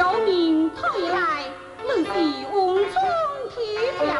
小民退来，能是瓮中铁票。